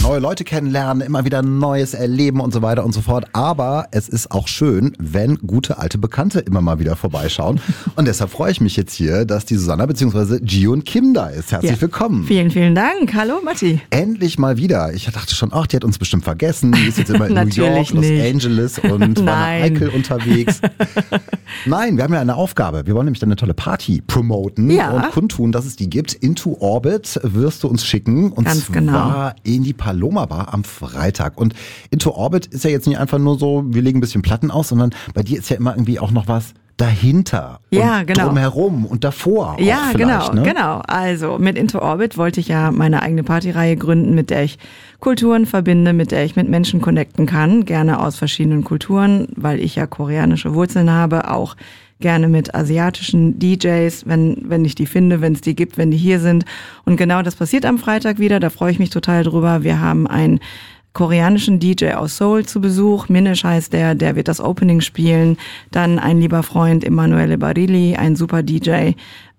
neue Leute kennenlernen, immer wieder Neues erleben und so weiter und so fort. Aber es ist auch schön, wenn gute alte Bekannte immer mal wieder vorbeischauen. Und deshalb freue ich mich jetzt hier, dass die Susanna bzw. Ji-Yoon Kim da ist. Herzlich willkommen. Vielen, vielen Dank. Hallo Matti. Endlich mal wieder. Ich dachte schon, die hat uns bestimmt vergessen. Die ist jetzt immer in New York, Los Angeles und war nach Eickel unterwegs. Nein, wir haben ja eine Aufgabe. Wir wollen nämlich eine tolle Party promoten und kundtun, dass es die gibt. Into Orbit wirst du uns schicken. Und ganz zwar in die Paloma Bar am Freitag. Und Into Orbit ist ja jetzt nicht einfach nur so, wir legen ein bisschen Platten aus, sondern bei dir ist ja immer irgendwie auch noch was dahinter und drumherum und davor. Ja, genau, ne? Genau. Also mit Into Orbit wollte ich ja meine eigene Partyreihe gründen, mit der ich Kulturen verbinde, mit der ich mit Menschen connecten kann, gerne aus verschiedenen Kulturen, weil ich ja koreanische Wurzeln habe, auch gerne mit asiatischen DJs, wenn ich die finde, wenn es die gibt, wenn die hier sind. Und genau das passiert am Freitag wieder, da freue ich mich total drüber. Wir haben einen koreanischen DJ aus Seoul zu Besuch. Minish heißt der wird das Opening spielen. Dann ein lieber Freund, Emanuele Barilli, ein super DJ,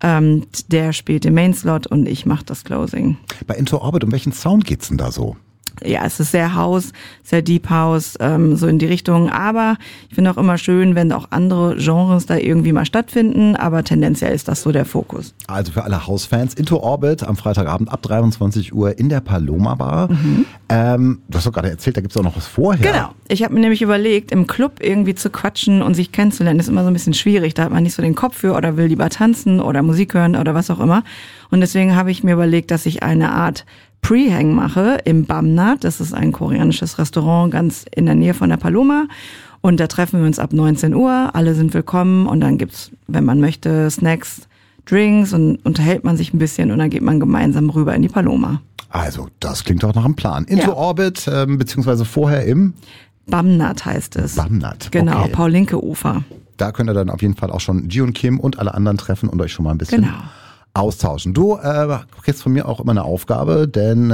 der spielt den Mainslot und ich mache das Closing. Bei Into Orbit, um welchen Sound geht's denn da so? Ja, es ist sehr House, sehr Deep House, so in die Richtung. Aber ich finde auch immer schön, wenn auch andere Genres da irgendwie mal stattfinden. Aber tendenziell ist das so der Fokus. Also für alle House-Fans, Into Orbit am Freitagabend ab 23 Uhr in der Paloma Bar. Du hast doch gerade erzählt, da gibt's auch noch was vorher. Genau. Ich habe mir nämlich überlegt, im Club irgendwie zu quatschen und sich kennenzulernen, ist immer so ein bisschen schwierig. Da hat man nicht so den Kopf für oder will lieber tanzen oder Musik hören oder was auch immer. Und deswegen habe ich mir überlegt, dass ich eine Art Pre-Hang mache im Bamnat. Das ist ein koreanisches Restaurant ganz in der Nähe von der Paloma. Und da treffen wir uns ab 19 Uhr. Alle sind willkommen und dann gibt's, wenn man möchte, Snacks, Drinks und unterhält man sich ein bisschen und dann geht man gemeinsam rüber in die Paloma. Also, das klingt doch nach einem Plan. Into Orbit, beziehungsweise vorher im Bamnat heißt es. Bamnat, genau, okay. Paul-Lincke-Ufer. Da könnt ihr dann auf jeden Fall auch schon Ji-Yoon Kim und alle anderen treffen und euch schon mal ein bisschen austauschen. Du kriegst von mir auch immer eine Aufgabe, denn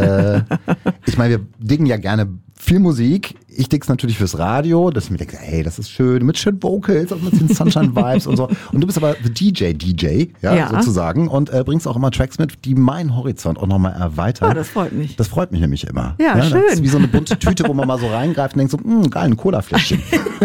ich meine, wir diggen ja gerne viel Musik. Ich digg's natürlich fürs Radio, dass ich mir denke, hey, das ist schön, mit schönen Vocals und mit den Sunshine-Vibes und so. Und du bist aber the DJ, sozusagen, und bringst auch immer Tracks mit, die meinen Horizont auch nochmal erweitern. Ja, das freut mich. Das freut mich nämlich immer. Ja, schön. Das ist wie so eine bunte Tüte, wo man mal so reingreift und denkt so, geil, ein Cola-Fläschchen.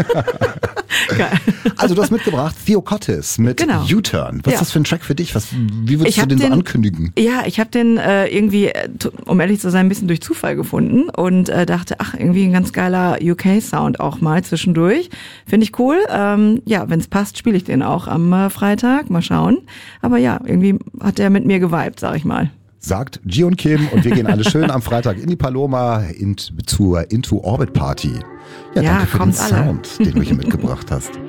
Geil. Also du hast mitgebracht Theo Kottis mit U-Turn. Was ist das für ein Track für dich? Wie würdest du den so ankündigen? Ja, ich habe den irgendwie, um ehrlich zu sein, ein bisschen durch Zufall gefunden und dachte, irgendwie ein ganz geiler UK-Sound auch mal zwischendurch. Finde ich cool. Wenn es passt, spiele ich den auch am Freitag. Mal schauen. Aber ja, irgendwie hat der mit mir geweibt, sag ich mal. Sagt Ji-Yoon Kim und wir gehen alle schön am Freitag in die Paloma zur Into Orbit Party. Ja, danke für den Sound, den du hier mitgebracht hast.